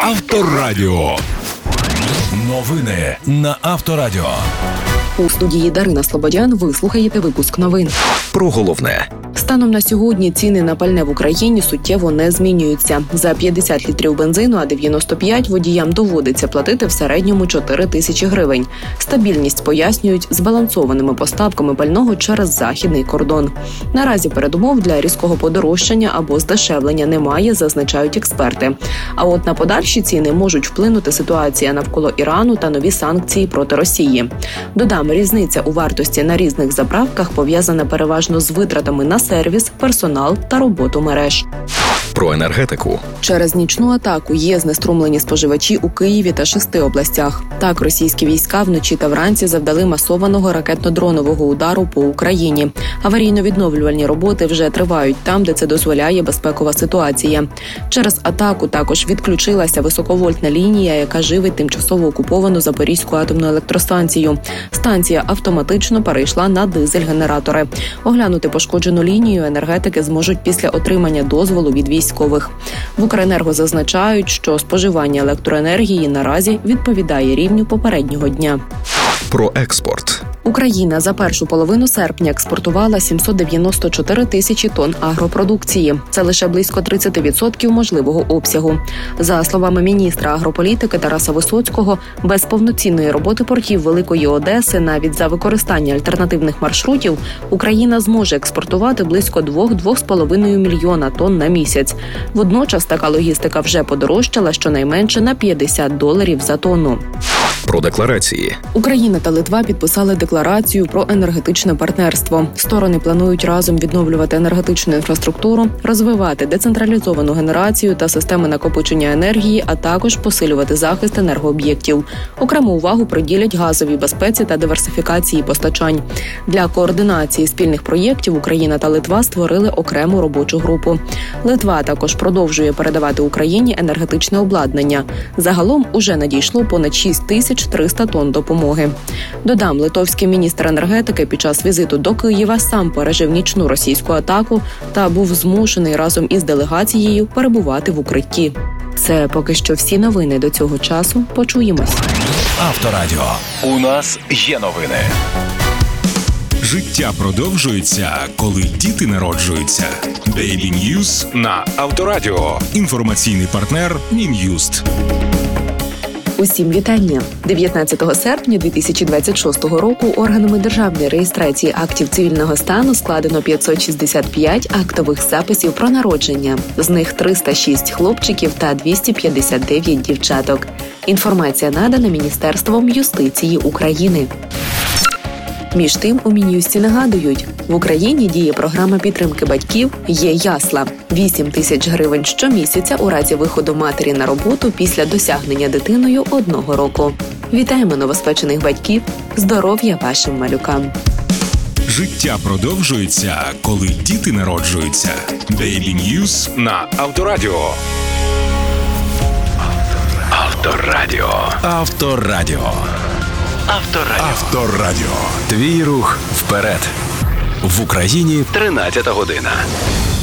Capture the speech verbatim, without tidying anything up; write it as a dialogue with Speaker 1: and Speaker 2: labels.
Speaker 1: Авторадіо. Новини на Авторадіо.
Speaker 2: У студії Дарина Слободян ви слухаєте випуск новин.
Speaker 3: Про головне.
Speaker 2: Станом на сьогодні ціни на пальне в Україні суттєво не змінюються. За п'ятдесят літрів бензину, а дев'яносто п'ять водіям доводиться платити в середньому чотири тисячі гривень. Стабільність пояснюють збалансованими поставками пального через західний кордон. Наразі передумов для різкого подорожчання або здешевлення немає, зазначають експерти. А от на подальші ціни можуть вплинути ситуація навколо Ірану та нові санкції проти Росії. Додам, різниця у вартості на різних заправках пов'язана переважно з витратами на сервіс, персонал та роботу мереж.
Speaker 3: Про енергетику.
Speaker 2: Через нічну атаку є знеструмлені споживачі у Києві та шести областях. Так, російські війська вночі та вранці завдали масованого ракетно-дронового удару по Україні. Аварійно-відновлювальні роботи вже тривають там, де це дозволяє безпекова ситуація. Через атаку також відключилася високовольтна лінія, яка живить тимчасово окуповану Запорізьку атомну електростанцію. Станція автоматично перейшла на дизель-генератори. Оглянути пошкоджену лінію енергетики зможуть після отримання дозволу від військових. В Укренерго зазначають, що споживання електроенергії наразі відповідає рівню попереднього дня.
Speaker 3: Про експорт.
Speaker 2: Україна за першу половину серпня експортувала сімсот дев'яносто чотири тисячі тонн агропродукції. Це лише близько тридцять відсотків можливого обсягу. За словами міністра агрополітики Тараса Висоцького, без повноцінної роботи портів Великої Одеси, навіть за використання альтернативних маршрутів, Україна зможе експортувати близько два-два з половиною мільйона тонн на місяць. Водночас така логістика вже подорожчала щонайменше на п'ятдесят доларів за тонну.
Speaker 3: Про декларації.
Speaker 2: Україна та Литва підписали декларацію про енергетичне партнерство. Сторони планують разом відновлювати енергетичну інфраструктуру, розвивати децентралізовану генерацію та системи накопичення енергії, а також посилювати захист енергооб'єктів. Окрему увагу приділять газовій безпеці та диверсифікації постачань. Для координації спільних проєктів Україна та Литва створили окрему робочу групу. Литва також продовжує передавати Україні енергетичне обладнання. Загалом уже надійшло понад шість тисяч триста тонн допомоги. Додам, литовський міністр енергетики під час візиту до Києва сам пережив нічну російську атаку та був змушений разом із делегацією перебувати в укритті. Це поки що всі новини до цього часу. Почуємось.
Speaker 1: Авторадіо. У нас є новини. Життя продовжується, коли діти народжуються. Daily News на Авторадіо. Інформаційний партнер Мін'юст.
Speaker 2: Усім вітання! дев'ятнадцятого серпня дві тисячі двадцять шостого року органами державної реєстрації актів цивільного стану складено п'ятсот шістдесят п'ять актових записів про народження. З них триста шість хлопчиків та двісті п'ятдесят дев'ять дівчаток. Інформація надана Міністерством юстиції України. Між тим, у Мін'юсті нагадують, в Україні діє програма підтримки батьків «Є ясла». вісім тисяч гривень щомісяця у разі виходу матері на роботу після досягнення дитиною одного року. Вітаємо новоспечених батьків! Здоров'я вашим малюкам!
Speaker 1: Життя продовжується, коли діти народжуються. Daily News на Авторадіо. Авторадіо. Авторадіо. Авторадіо. Авторадіо.
Speaker 3: Твій рух вперед.
Speaker 1: В Україні
Speaker 3: тринадцята година.